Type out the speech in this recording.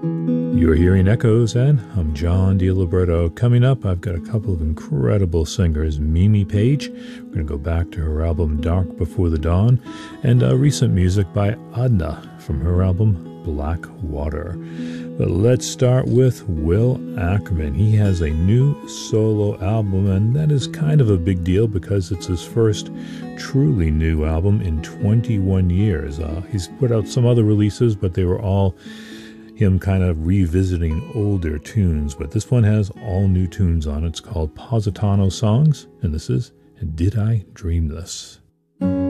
You're hearing Echoes, and I'm John DiLiberto. Coming up, I've got a couple of incredible singers. Mimi Page, we're going to go back to her album Dark Before the Dawn, and recent music by Adna from her album Black Water. But let's start with Will Ackerman. He has a new solo album, and that is kind of a big deal because it's his first truly new album in 21 years. He's put out some other releases, but they were all him kind of revisiting older tunes, but this one has all new tunes on it. It's called Positano Songs, and this is Did I Dream This?